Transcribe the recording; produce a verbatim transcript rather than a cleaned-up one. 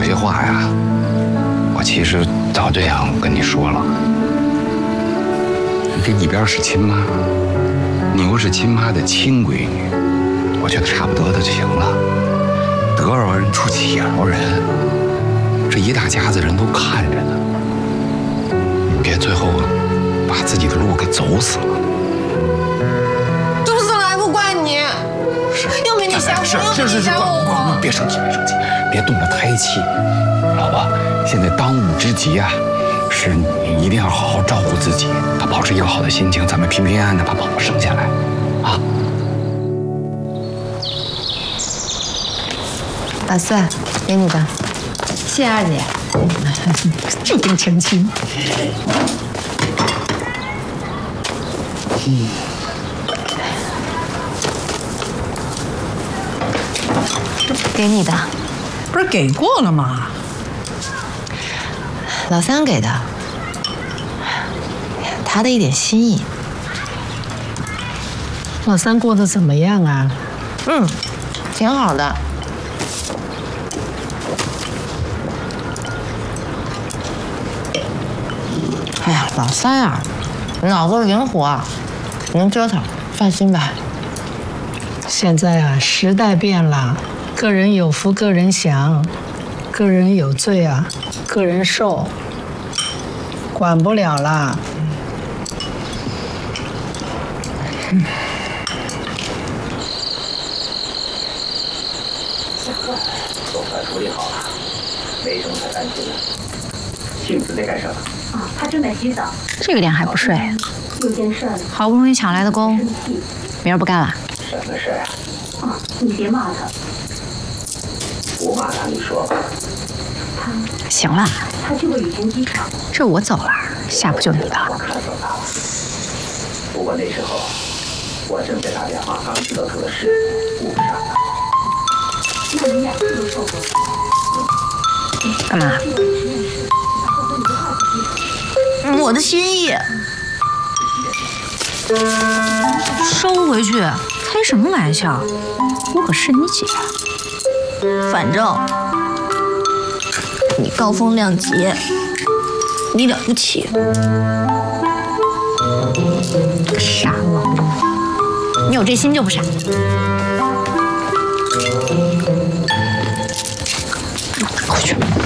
些话呀，我其实早就想跟你说了。你这一边是亲妈，你又是亲妈的亲闺女，我觉得差不多的就行了。得饶人处且饶人，这一大家子人都看着呢，你别最后把自己的路给走死了。 走死了还不怪你， 是， 又没你想我， 是又没你想我。 别生气，别生气，别动了胎气，老婆，现在当务之急啊，是你一定要好好照顾自己，要保持一个好的心情，咱们平平安安的把宝宝生下来，啊。 老孙，给你的，谢谢二姐。 注定成亲。 嗯。给你的， 不是给过了吗？ 老三给的，他的一点心意。 老三过得怎么样啊？ 嗯，挺好的。哎呀，老三啊，脑子灵活，能折腾，放心吧。 现在啊，时代变了，个人有福个人享，个人有罪啊，个人受，管不了啦。嗯。 做饭处理好了，卫生太干净了。杏子在干什么？ 啊，他正在洗澡。 这个点还不睡？ 有件事儿。 好不容易抢来的工，明儿不干了？ 什么事啊？ 啊，你别骂他。 不骂他，你说吧。 他。 行了。 他去过羽田机场。 这我走了，下不就你的？ 我看到他了。不过那时候我正在打电话，刚知道他的事，顾不上他。 那你俩是都受过。 干嘛？ 我的心意。 收回去，开什么玩笑？我可是你姐。 反正你高风亮节，你了不起。 傻老母，你有这心就不傻。回去。